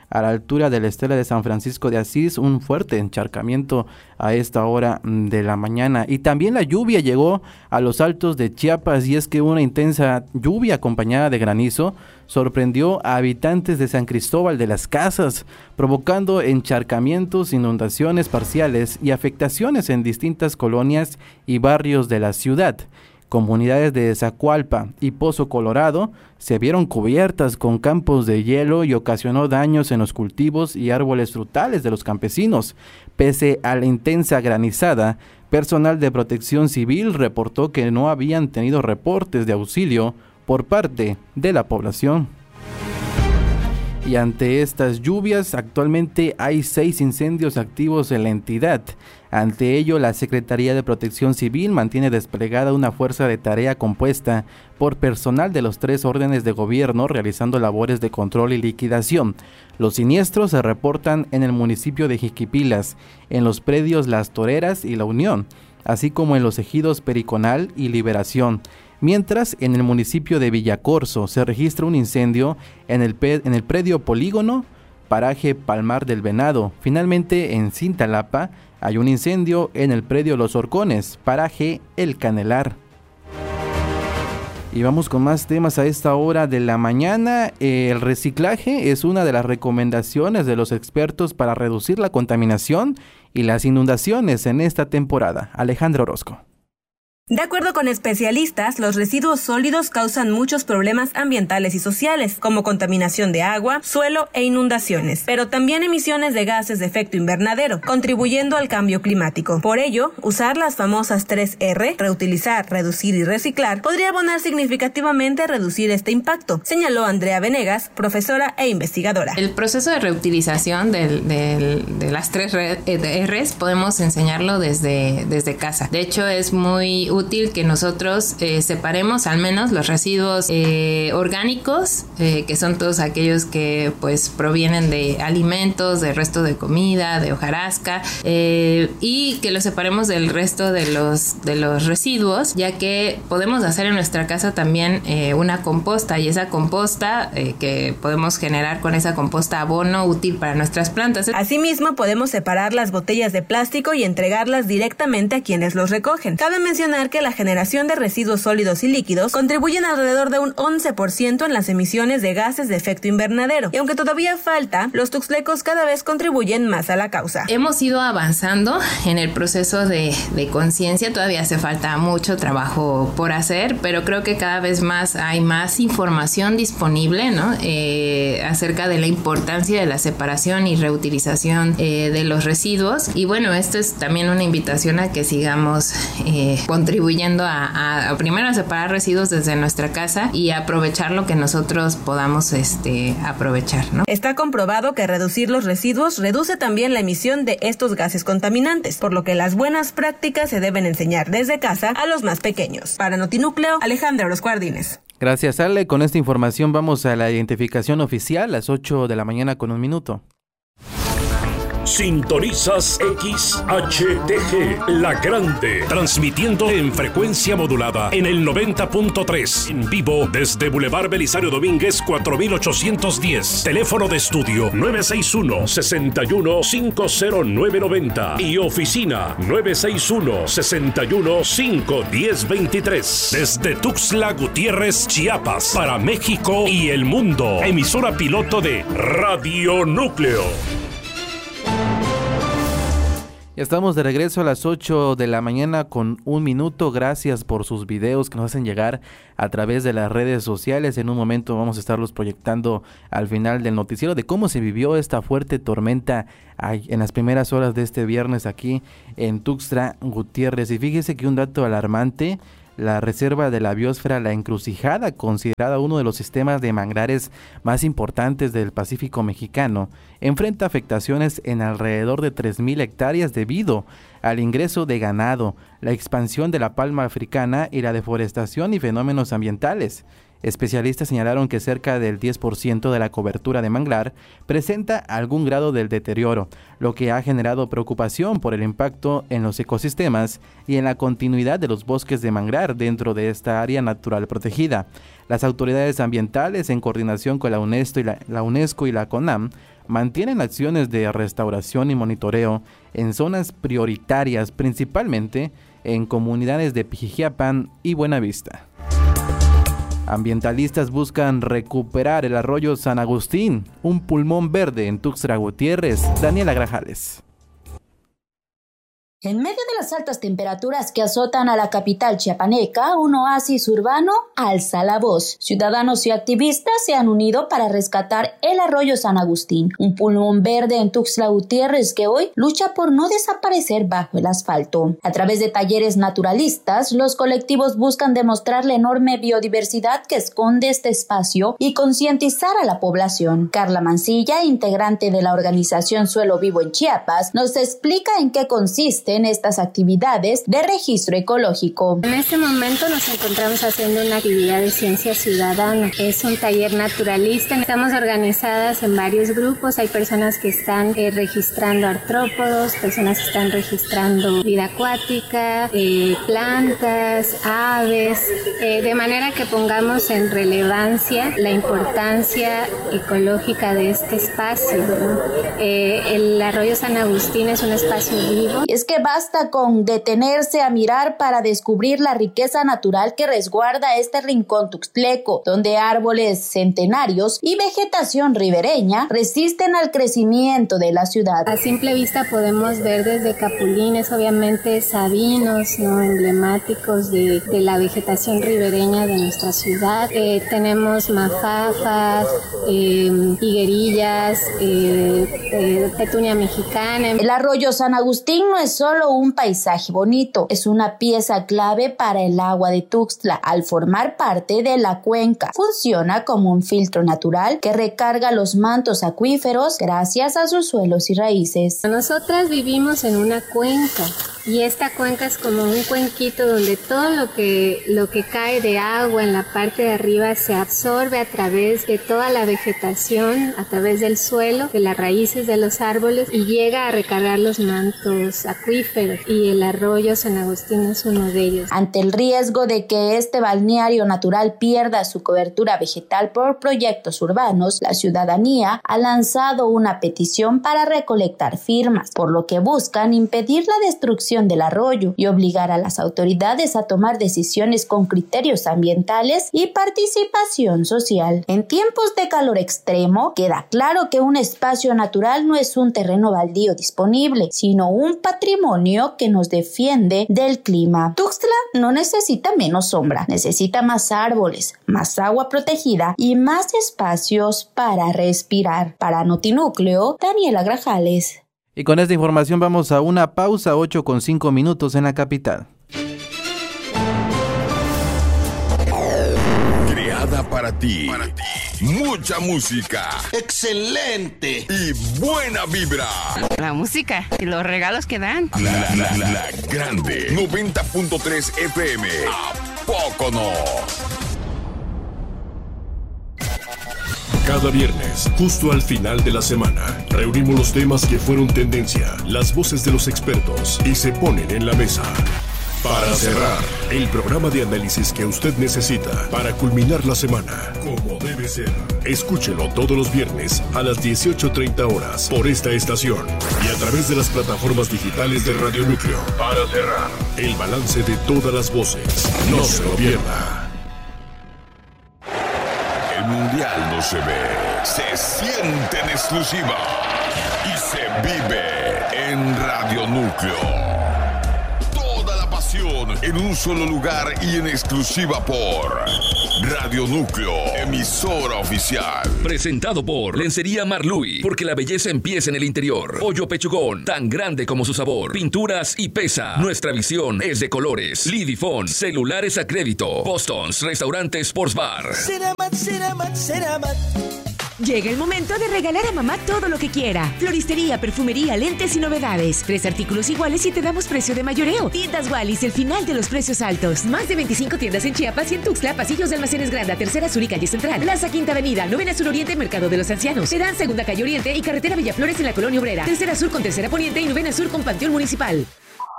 S1: a la altura de la estela de San Francisco de Asís, un fuerte encharcamiento a esta hora de la mañana. Y también la lluvia llegó a los altos de Chiapas, y es que una intensa lluvia acompañada de granizo sorprendió a habitantes de San Cristóbal de las Casas, provocando encharcamientos, inundaciones parciales y afectaciones en distintas colonias y barrios de la ciudad. Comunidades de Zacualpa y Pozo Colorado se vieron cubiertas con campos de hielo y ocasionó daños en los cultivos y árboles frutales de los campesinos. Pese a la intensa granizada, personal de Protección Civil reportó que no habían tenido reportes de auxilio por parte de la población. Y ante estas lluvias, actualmente hay seis incendios activos en la entidad. Ante ello, la Secretaría de Protección Civil mantiene desplegada una fuerza de tarea compuesta por personal de los tres órdenes de gobierno realizando labores de control y liquidación. Los siniestros se reportan en el municipio de Jiquipilas, en los predios Las Toreras y La Unión, así como en los ejidos Periconal y Liberación. Mientras, en el municipio de Villacorso se registra un incendio en el, pe- en el predio Polígono, paraje Palmar del Venado. Finalmente, en Cintalapa hay un incendio en el predio Los Horcones, paraje El Canelar. Y vamos con más temas a esta hora de la mañana. El reciclaje es una de las recomendaciones de los expertos para reducir la contaminación y las inundaciones en esta temporada. Alejandro Orozco.
S2: De acuerdo con especialistas, los residuos sólidos causan muchos problemas ambientales y sociales, como contaminación de agua, suelo e inundaciones, pero también emisiones de gases de efecto invernadero, contribuyendo al cambio climático. Por ello, usar las famosas tres erre, reutilizar, reducir y reciclar, podría abonar significativamente a reducir este impacto, señaló Andrea Venegas, profesora e investigadora.
S4: El proceso de reutilización del, del, de las tres erres podemos enseñarlo desde, desde casa. De hecho, es muy útil que nosotros eh, separemos al menos los residuos eh, orgánicos, eh, que son todos aquellos que pues provienen de alimentos, de resto de comida, de hojarasca, eh, y que los separemos del resto de los, de los residuos, ya que podemos hacer en nuestra casa también eh, una composta, y esa composta eh, que podemos generar con esa composta abono útil para nuestras plantas.
S2: Asimismo, podemos separar las botellas de plástico y entregarlas directamente a quienes los recogen. Cabe mencionar que la generación de residuos sólidos y líquidos contribuyen alrededor de un once por ciento en las emisiones de gases de efecto invernadero, y aunque todavía falta, los tuxtlecos cada vez contribuyen más a la causa.
S4: Hemos ido avanzando en el proceso de, de conciencia, todavía hace falta mucho trabajo por hacer, pero creo que cada vez más hay más información disponible, ¿no? Eh, acerca de la importancia de la separación y reutilización eh, de los residuos, y bueno, esto es también una invitación a que sigamos eh, contribuyendo contribuyendo a, a, a primero a separar residuos desde nuestra casa y a aprovechar lo que nosotros podamos este, aprovechar, ¿no?
S2: Está comprobado que reducir los residuos reduce también la emisión de estos gases contaminantes, por lo que las buenas prácticas se deben enseñar desde casa a los más pequeños. Para Notinúcleo, Alejandra Orozco Ardínez.
S1: Gracias, Ale. Con esta información vamos a la identificación oficial, las ocho de la mañana con un minuto.
S12: Sintonizas X H T G, La Grande, transmitiendo en frecuencia modulada en el noventa punto tres, en vivo desde Boulevard Belisario Domínguez cuatro mil ochocientos diez, teléfono de estudio nueve seis uno, seis uno cinco cero nueve nueve cero y oficina nueve seis uno, seis uno cinco uno cero dos tres, desde Tuxtla Gutiérrez, Chiapas, para México y el mundo, emisora piloto de Radio Núcleo.
S1: Ya estamos de regreso a las ocho de la mañana con un minuto. Gracias por sus videos que nos hacen llegar a través de las redes sociales. En un momento vamos a estarlos proyectando al final del noticiero de cómo se vivió esta fuerte tormenta en las primeras horas de este viernes aquí en Tuxtla Gutiérrez. Y fíjese que un dato alarmante: la reserva de la biosfera La Encrucijada, considerada uno de los sistemas de manglares más importantes del Pacífico mexicano, enfrenta afectaciones en alrededor de tres mil hectáreas debido al ingreso de ganado, la expansión de la palma africana y la deforestación y fenómenos ambientales. Especialistas señalaron que cerca del diez por ciento de la cobertura de manglar presenta algún grado del deterioro, lo que ha generado preocupación por el impacto en los ecosistemas y en la continuidad de los bosques de manglar dentro de esta área natural protegida. Las autoridades ambientales, en coordinación con la UNESCO y la, la UNESCO y la CONAM, mantienen acciones de restauración y monitoreo en zonas prioritarias, principalmente en comunidades de Pijijiapan y Buenavista. Ambientalistas buscan recuperar el arroyo San Agustín, un pulmón verde en Tuxtla Gutiérrez. Daniela Grajales.
S5: En medio de las altas temperaturas que azotan a la capital chiapaneca, un oasis urbano alza la voz. Ciudadanos y activistas se han unido para rescatar el arroyo San Agustín, un pulmón verde en Tuxtla Gutiérrez que hoy lucha por no desaparecer bajo el asfalto. A través de talleres naturalistas, los colectivos buscan demostrar la enorme biodiversidad que esconde este espacio y concientizar a la población. Carla Mancilla, integrante de la organización Suelo Vivo en Chiapas, nos explica en qué consiste en estas actividades de registro ecológico.
S6: En este momento nos encontramos haciendo una actividad de ciencia ciudadana. Es un taller naturalista. Estamos organizadas en varios grupos. Hay personas que están eh, registrando artrópodos, personas que están registrando vida acuática, eh, plantas, aves, eh, de manera que pongamos en relevancia la importancia ecológica de este espacio. Eh, el arroyo San Agustín es un espacio vivo.
S5: Es que basta con detenerse a mirar para descubrir la riqueza natural que resguarda este rincón tuxtleco, donde árboles centenarios y vegetación ribereña resisten al crecimiento de la ciudad.
S6: A simple vista podemos ver desde capulines, obviamente sabinos, ¿no?, emblemáticos de, de la vegetación ribereña de nuestra ciudad. Eh, tenemos mafafas, eh, higuerillas, eh, eh, petunia mexicana.
S5: El arroyo San Agustín no es solo un paisaje bonito, es una pieza clave para el agua de Tuxtla. Al formar parte de la cuenca, funciona como un filtro natural que recarga los mantos acuíferos gracias a sus suelos y raíces.
S6: Nosotras vivimos en una cuenca y esta cuenca es como un cuenquito donde todo lo que, lo que cae de agua en la parte de arriba se absorbe a través de toda la vegetación, a través del suelo, de las raíces de los árboles y llega a recargar los mantos acuíferos. Y el arroyo San Agustín es uno de ellos.
S5: Ante el riesgo de que este balneario natural pierda su cobertura vegetal por proyectos urbanos, la ciudadanía ha lanzado una petición para recolectar firmas, por lo que buscan impedir la destrucción del arroyo y obligar a las autoridades a tomar decisiones con criterios ambientales y participación social. En tiempos de calor extremo, queda claro que un espacio natural no es un terreno baldío disponible, sino un patrimonio que nos defiende del clima. Tuxtla no necesita menos sombra, necesita más árboles, más agua protegida y más espacios para respirar. Para Notinúcleo, Daniela Grajales.
S1: Y con esta información vamos a una pausa, ocho con cinco minutos en la capital.
S3: Creada para ti. Para ti. Mucha música.
S23: ¡Excelente!
S3: Y buena vibra.
S24: La música y los regalos que dan.
S3: La, la, la, la grande. noventa punto tres F M. ¿A poco no?
S12: Cada viernes, justo al final de la semana, reunimos los temas que fueron tendencia, las voces de los expertos y se ponen en la mesa. Para cerrar, el programa de análisis que usted necesita para culminar la semana, como debe ser. Escúchelo todos los viernes a las dieciocho treinta horas por esta estación y a través de las plataformas digitales de Radio Núcleo. Para cerrar, el balance de todas las voces. No se lo pierda.
S3: El mundial no se ve, se siente en exclusiva y se vive en Radio Núcleo. En un solo lugar y en exclusiva por Radio Núcleo, emisora oficial.
S25: Presentado por Lencería Marluy, porque la belleza empieza en el interior. Pollo Pechugón, tan grande como su sabor. Pinturas y pesa. Nuestra visión es de colores. Lidifón, celulares a crédito. Boston's, restaurante Sports Bar.
S26: Ceramat, Ceramat, Ceramat.
S27: Llega el momento de regalar a mamá todo lo que quiera. Floristería, perfumería, lentes y novedades. Tres artículos iguales y te damos precio de mayoreo. Tiendas Wallis, el final de los precios altos. Más de veinticinco tiendas en Chiapas y en Tuxtla, pasillos de Almacenes Granda, Tercera Sur y Calle Central. Plaza Quinta Avenida, Novena Sur Oriente, Mercado de los Ancianos. Terán Segunda Calle Oriente y Carretera Villaflores en la Colonia Obrera. Tercera Sur con Tercera Poniente y Novena Sur con Panteón Municipal.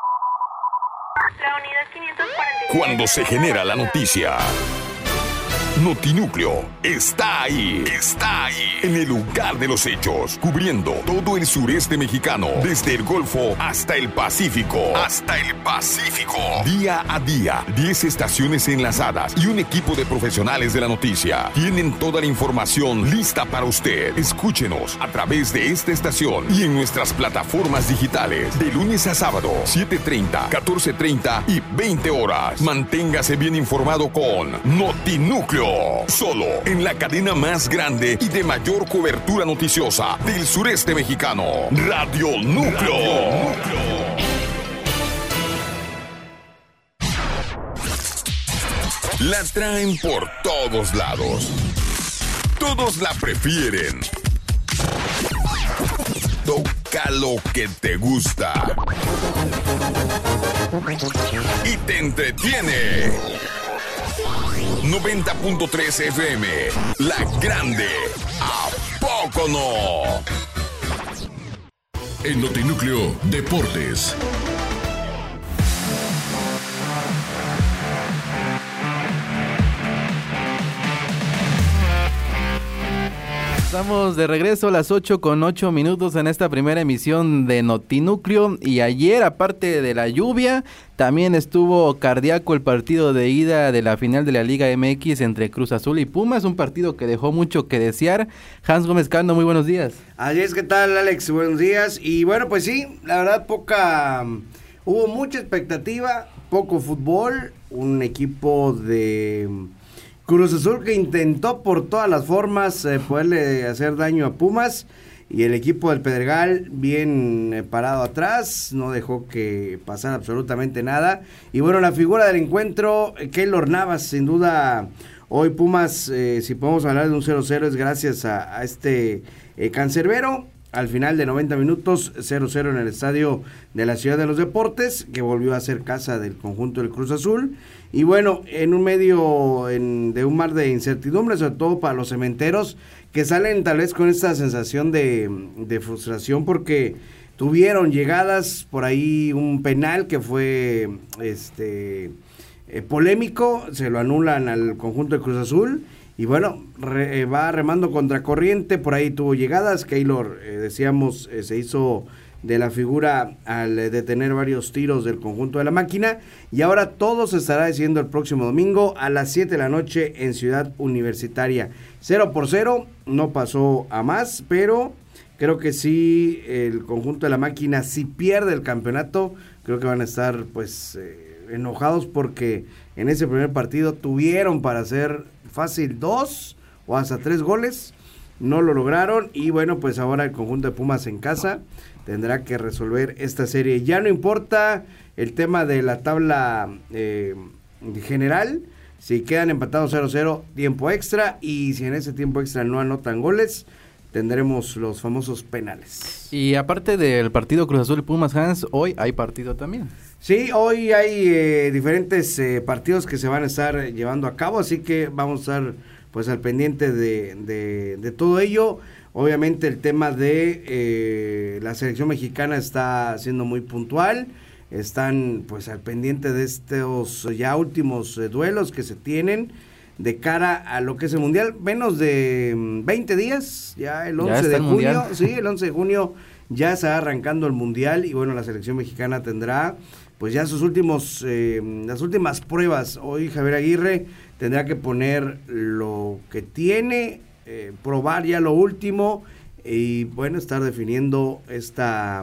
S3: Cuando se genera la noticia, Notinúcleo está ahí, está ahí, en el lugar de los hechos, cubriendo todo el sureste mexicano, desde el Golfo hasta el Pacífico, hasta el Pacífico. Día a día, diez estaciones enlazadas y un equipo de profesionales de la noticia tienen toda la información lista para usted. Escúchenos a través de esta estación y en nuestras plataformas digitales, de lunes a sábado, siete treinta, catorce treinta y veinte horas. Manténgase bien informado con Notinúcleo, solo en la cadena más grande y de mayor cobertura noticiosa del sureste mexicano, Radio Núcleo. Radio Núcleo. La traen por todos lados. Todos la prefieren. Toca lo que te gusta y te entretiene. noventa punto tres F M, La Grande. ¿A poco no?
S12: En Notinúcleo Deportes.
S1: Estamos de regreso a las ocho con ocho minutos en esta primera emisión de Notinúcleo, y ayer, aparte de la lluvia, también estuvo cardíaco el partido de ida de la final de la Liga M X entre Cruz Azul y Pumas, un partido que dejó mucho que desear. Hans Gómez Cando, muy buenos días.
S11: Así es, ¿qué tal, Alex? Buenos días. Y bueno, pues sí, la verdad poca, hubo mucha expectativa, poco fútbol, un equipo de Cruz Azul que intentó por todas las formas eh, poderle hacer daño a Pumas, y el equipo del Pedregal bien eh, parado atrás, no dejó que pasara absolutamente nada. Y bueno, la figura del encuentro, eh, Keylor Navas, sin duda, hoy Pumas, eh, si podemos hablar de un cero cero, es gracias a, a este eh, cancerbero. Al final de noventa minutos, cero cero en el estadio de la Ciudad de los Deportes, que volvió a ser casa del conjunto del Cruz Azul. Y bueno, en un medio en, de un mar de incertidumbre, sobre todo para los cementeros, que salen tal vez con esta sensación de, de frustración, porque tuvieron llegadas, por ahí un penal que fue este eh, polémico, se lo anulan al conjunto de Cruz Azul. Y bueno, re, eh, va remando contra corriente, por ahí tuvo llegadas. Keylor, eh, decíamos, eh, se hizo de la figura al eh, detener varios tiros del conjunto de la máquina. Y ahora todo se estará diciendo el próximo domingo a las siete de la noche en Ciudad Universitaria. Cero por cero, no pasó a más, pero creo que sí, el conjunto de la máquina, si pierde el campeonato, creo que van a estar pues eh, enojados, porque en ese primer partido tuvieron para hacer fácil dos o hasta tres goles, no lo lograron. Y bueno, pues ahora el conjunto de Pumas en casa tendrá que resolver esta serie. Ya no importa el tema de la tabla eh, general, si quedan empatados cero cero, tiempo extra, y si en ese tiempo extra no anotan goles, tendremos los famosos penales.
S1: Y aparte del partido Cruz Azul y Pumas, Hans, hoy hay partido también.
S11: Sí, hoy hay eh, diferentes eh, partidos que se van a estar llevando a cabo, así que vamos a estar pues al pendiente de, de, de todo ello. Obviamente el tema de eh, la selección mexicana está siendo muy puntual, están pues al pendiente de estos ya últimos eh, duelos que se tienen de cara a lo que es el Mundial. Menos de veinte días, ya el once de junio, sí, el once de junio ya se va arrancando el Mundial, y bueno, la selección mexicana tendrá pues ya sus últimos, eh, las últimas pruebas. Hoy Javier Aguirre tendrá que poner lo que tiene, eh, probar ya lo último, y bueno, estar definiendo esta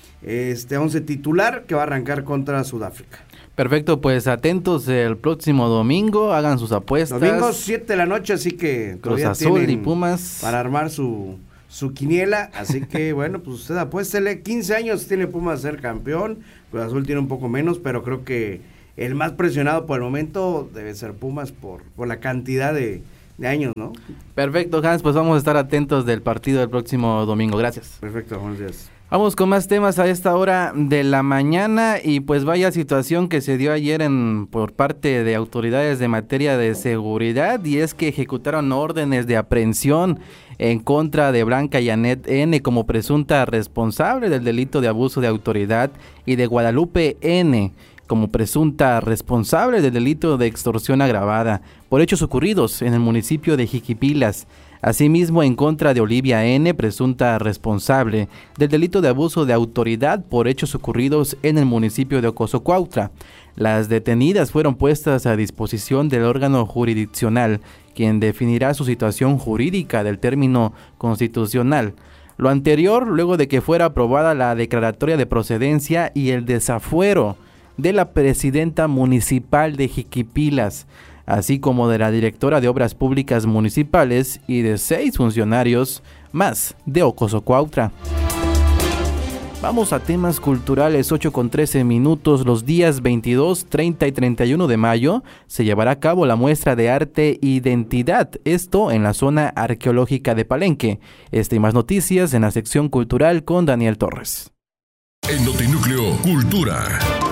S11: este once titular que va a arrancar contra Sudáfrica.
S1: Perfecto, pues atentos el próximo domingo, hagan sus apuestas.
S11: Domingo siete de la noche, así que
S1: Cruz Azul y Pumas
S11: para armar su su quiniela, así que bueno, pues usted apuéstele. Quince años tiene Pumas a ser campeón, Cruz Azul tiene un poco menos, pero creo que el más presionado por el momento debe ser Pumas por, por la cantidad de, de años, ¿no?
S1: Perfecto, Hans, pues vamos a estar atentos del partido del próximo domingo. Gracias.
S11: Perfecto, buenos días.
S1: Vamos con más temas a esta hora de la mañana, y pues vaya situación que se dio ayer en por parte de autoridades de materia de seguridad, y es que ejecutaron órdenes de aprehensión en contra de Blanca Janet N. como presunta responsable del delito de abuso de autoridad, y de Guadalupe N. como presunta responsable del delito de extorsión agravada por hechos ocurridos en el municipio de Jiquipilas. Asimismo, en contra de Olivia N., presunta responsable del delito de abuso de autoridad por hechos ocurridos en el municipio de Ocoso Cuautla. Las detenidas fueron puestas a disposición del órgano jurisdiccional, quien definirá su situación jurídica del término constitucional. Lo anterior, luego de que fuera aprobada la declaratoria de procedencia y el desafuero de la presidenta municipal de Jiquipilas, así como de la directora de Obras Públicas Municipales y de seis funcionarios más de Ocoso Cuautla. Vamos a temas culturales, ocho con trece minutos. Los días veintidós, treinta y treinta y uno de mayo se llevará a cabo la muestra de arte Identidad, esto en la zona arqueológica de Palenque. Este y más noticias en la sección cultural con Daniel Torres.
S12: En Notinúcleo, Cultura.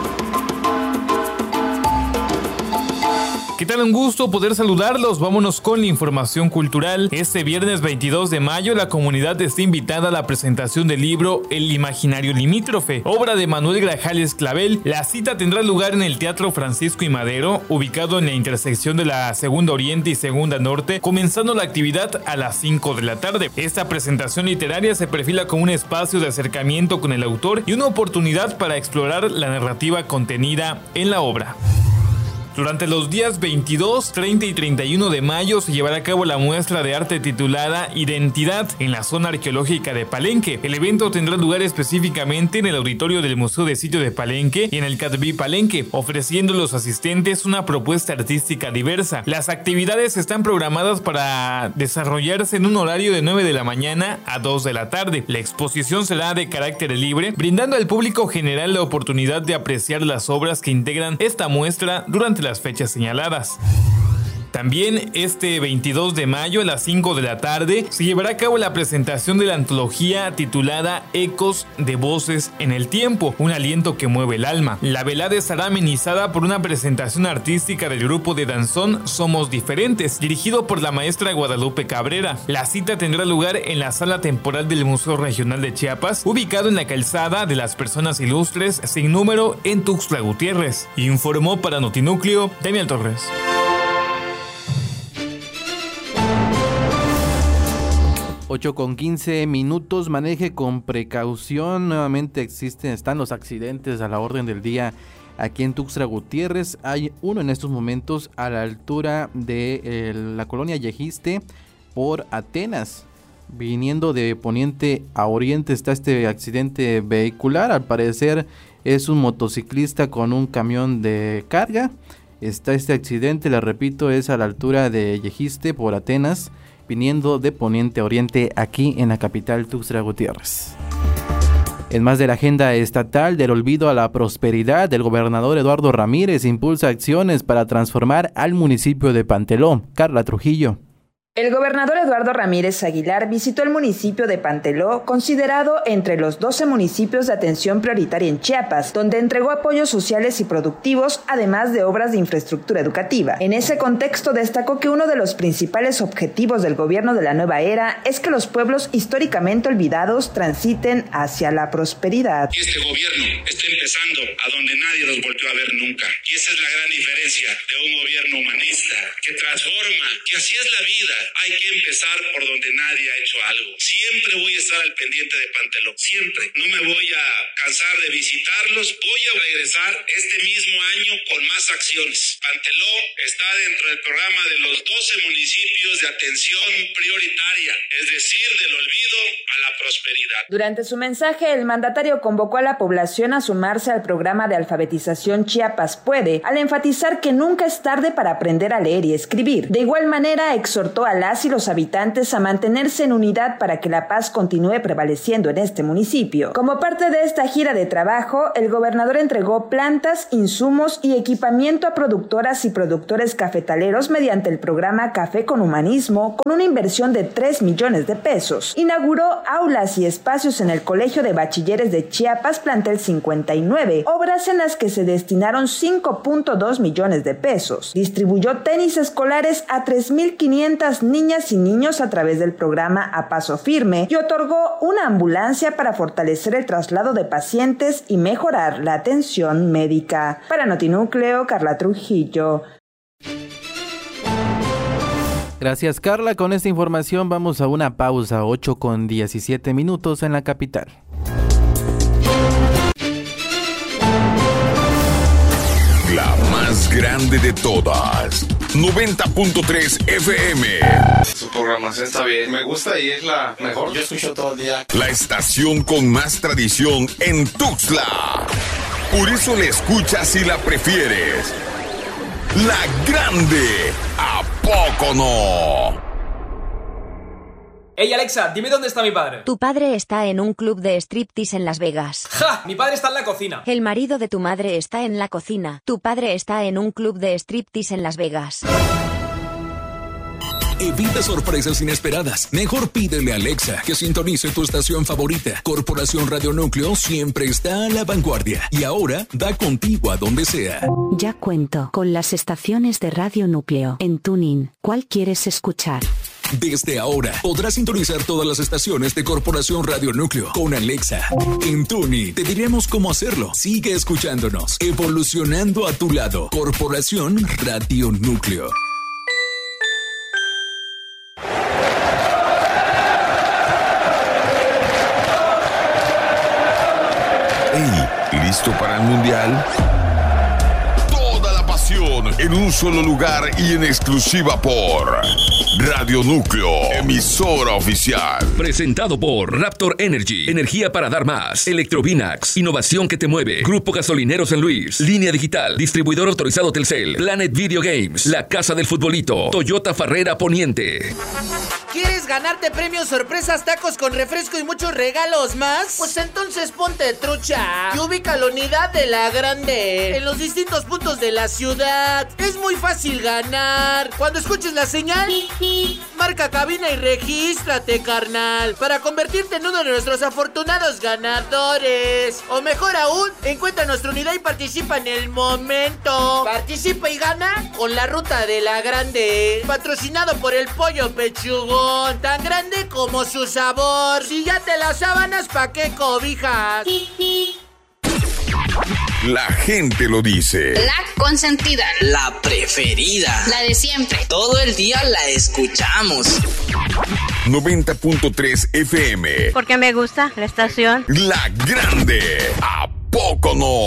S7: ¿Qué tal? Un gusto poder saludarlos. Vámonos con la información cultural. Este viernes veintidós de mayo la comunidad está invitada a la presentación del libro El Imaginario Limítrofe, obra de Manuel Grajales Clavel. La cita tendrá lugar en el Teatro Francisco y Madero, ubicado en la intersección de la Segunda Oriente y Segunda Norte, comenzando la actividad a las cinco de la tarde. Esta presentación literaria se perfila como un espacio de acercamiento con el autor y una oportunidad para explorar la narrativa contenida en la obra. Durante los días veintidós, treinta y treinta y uno de mayo se llevará a cabo la muestra de arte titulada Identidad en la zona arqueológica de Palenque. El evento tendrá lugar específicamente en el auditorio del Museo de Sitio de Palenque y en el Catví Palenque, ofreciendo a los asistentes una propuesta artística diversa. Las actividades están programadas para desarrollarse en un horario de nueve de la mañana a dos de la tarde. La exposición será de carácter libre, brindando al público general la oportunidad de apreciar las obras que integran esta muestra durante las fechas señaladas. También este veintidós de mayo a las cinco de la tarde se llevará a cabo la presentación de la antología titulada Ecos de Voces en el Tiempo, un aliento que mueve el alma. La velada estará amenizada por una presentación artística del grupo de danzón Somos Diferentes, dirigido por la maestra Guadalupe Cabrera. La cita tendrá lugar en la sala temporal del Museo Regional de Chiapas, ubicado en la calzada de las Personas Ilustres sin número en Tuxtla Gutiérrez. Informó para Notinúcleo Daniel Torres.
S1: ocho con quince minutos, maneje con precaución. Nuevamente existen, están los accidentes a la orden del día aquí en Tuxtla Gutiérrez. Hay uno en estos momentos a la altura de eh, la colonia Yejiste por Atenas. Viniendo de poniente a oriente está este accidente vehicular. Al parecer es un motociclista con un camión de carga. Está este accidente, le repito, es a la altura de Yejiste por Atenas, viniendo de poniente a oriente aquí en la capital Tuxtla Gutiérrez. En más de la agenda estatal del olvido a la prosperidad, el gobernador Eduardo Ramírez impulsa acciones para transformar al municipio de Panteló. Carla Trujillo.
S13: El gobernador Eduardo Ramírez Aguilar visitó el municipio de Panteló, considerado entre los doce municipios de atención prioritaria en Chiapas, donde entregó apoyos sociales y productivos, además de obras de infraestructura educativa. En ese contexto destacó que uno de los principales objetivos del gobierno de la nueva era es que los pueblos históricamente olvidados transiten hacia la prosperidad.
S14: Este gobierno está empezando a donde nadie los volvió a ver nunca, y esa es la gran diferencia de un gobierno humanista, que transforma, que así es la vida. Hay que empezar por donde nadie ha hecho algo. Siempre voy a estar al pendiente de Panteló, siempre. No me voy a cansar de visitarlos. Voy a regresar este mismo año con más acciones. Panteló está dentro del programa de los doce municipios de atención prioritaria, es decir, del olvido a la prosperidad.
S13: Durante su mensaje, el mandatario convocó a la población a sumarse al programa de alfabetización Chiapas Puede, al enfatizar que nunca es tarde para aprender a leer y escribir. De igual manera, exhortó a las y los habitantes a mantenerse en unidad para que la paz continúe prevaleciendo en este municipio. Como parte de esta gira de trabajo, el gobernador entregó plantas, insumos y equipamiento a productoras y productores cafetaleros mediante el programa Café con Humanismo, con una inversión de tres millones de pesos. Inauguró aulas y espacios en el Colegio de Bachilleres de Chiapas, plantel cincuenta y nueve, obras en las que se destinaron cinco punto dos millones de pesos. Distribuyó tenis escolares a tres mil quinientas las niñas y niños a través del programa A Paso Firme y otorgó una ambulancia para fortalecer el traslado de pacientes y mejorar la atención médica. Para Notinúcleo, Carla Trujillo.
S1: Gracias, Carla. Con esta información vamos a una pausa, ocho con diecisiete minutos en la capital.
S3: La más grande de todas, noventa punto tres F M.
S8: Su programación está bien, me gusta y es la mejor. Yo escucho todo el día.
S3: La estación con más tradición en Tuxtla. Por eso la escuchas y la prefieres. La grande, ¿a poco no?
S9: Ey, Alexa, dime dónde está mi padre.
S10: Tu padre está en un club de striptease en Las Vegas.
S9: ¡Ja! Mi padre está en la cocina.
S10: El marido de tu madre está en la cocina. Tu padre está en un club de striptease en Las Vegas.
S15: Evita sorpresas inesperadas. Mejor pídele a Alexa que sintonice tu estación favorita. Corporación Radio Núcleo siempre está a la vanguardia y ahora da contigo a donde sea.
S16: Ya cuento con las estaciones de Radio Núcleo en TuneIn. ¿Cuál quieres escuchar?
S15: Desde ahora podrás sintonizar todas las estaciones de Corporación Radio Núcleo con Alexa. En TuneIn te diremos cómo hacerlo. Sigue escuchándonos, evolucionando a tu lado. Corporación Radio Núcleo.
S3: Hey, ¿listo para el mundial? Toda la pasión en un solo lugar y en exclusiva por Radio Núcleo, emisora oficial.
S25: Presentado por Raptor Energy, energía para dar más. Electrovinax, innovación que te mueve. Grupo Gasolinero San Luis, Línea Digital, distribuidor autorizado Telcel. Planet Video Games, la casa del futbolito. Toyota Farrera Poniente.
S17: ¿Quieres ganarte premios, sorpresas, tacos con refresco y muchos regalos más? Pues entonces ponte trucha y ubica la unidad de La Grande en los distintos puntos de la ciudad. Es muy fácil ganar. Cuando escuches la señal, marca cabina y regístrate, carnal, para convertirte en uno de nuestros afortunados ganadores. O mejor aún, encuentra nuestra unidad y participa en el momento. Participa y gana con la ruta de La Grande, patrocinado por el Pollo Pechugón. Tan grande como su sabor. Si ya te las sábanas, ¿pa' qué cobijas?
S3: La gente lo dice.
S18: La consentida.
S28: La preferida.
S18: La de siempre.
S28: Todo el día la escuchamos.
S3: noventa punto tres F M.
S18: Porque me gusta la estación.
S3: La grande. ¿A poco no?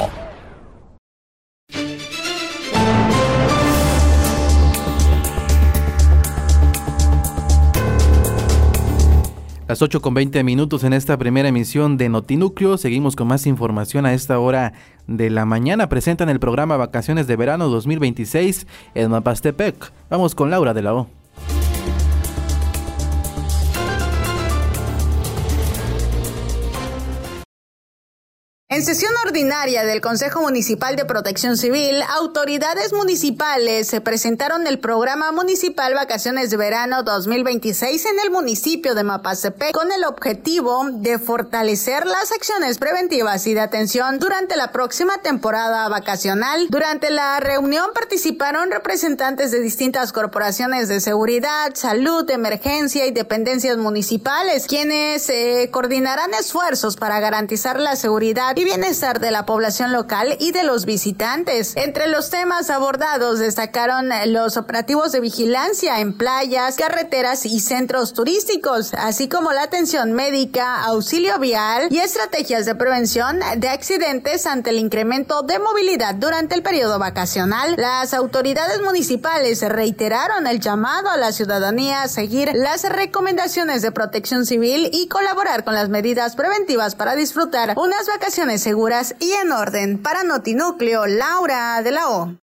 S1: Las ocho con veinte minutos en esta primera emisión de Notinúcleo. Seguimos con más información a esta hora de la mañana. Presentan el programa Vacaciones de Verano dos mil veintiséis en Mapastepec. Vamos con Laura de la O.
S29: En sesión ordinaria del Consejo Municipal de Protección Civil, autoridades municipales se presentaron el programa municipal Vacaciones de Verano dos mil veintiséis en el municipio de Mapastepec con el objetivo de fortalecer las acciones preventivas y de atención durante la próxima temporada vacacional. Durante la reunión participaron representantes de distintas corporaciones de seguridad, salud, emergencia y dependencias municipales, quienes eh, coordinarán esfuerzos para garantizar la seguridad y bienestar de la población local y de los visitantes. Entre los temas abordados destacaron los operativos de vigilancia en playas, carreteras y centros turísticos, así como la atención médica, auxilio vial y estrategias de prevención de accidentes ante el incremento de movilidad durante el periodo vacacional. Las autoridades municipales reiteraron el llamado a la ciudadanía a seguir las recomendaciones de Protección Civil y colaborar con las medidas preventivas para disfrutar unas vacaciones seguras y en orden. Para Notinúcleo, Laura de la O.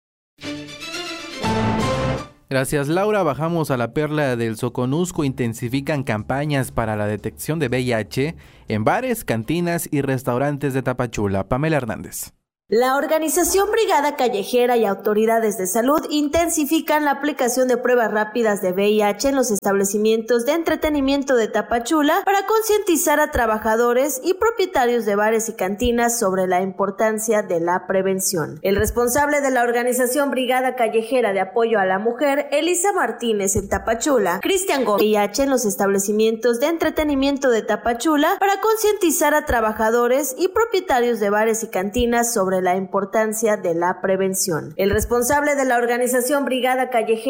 S1: Gracias, Laura. Bajamos a la Perla del Soconusco. Intensifican campañas para la detección de V I H en bares, cantinas y restaurantes de Tapachula. Pamela Hernández.
S2: La organización Brigada Callejera y autoridades de salud intensifican la aplicación de pruebas rápidas de V I H en los establecimientos de entretenimiento de Tapachula para concientizar a trabajadores y propietarios de bares y cantinas sobre la importancia de la prevención. El responsable de la organización Brigada Callejera de Apoyo a la Mujer, Elisa Martínez en Tapachula, Cristian Gómez, V I H en los establecimientos de entretenimiento de Tapachula para concientizar a trabajadores y propietarios de bares y cantinas sobre la importancia de la prevención. El responsable de la organización Brigada Callejera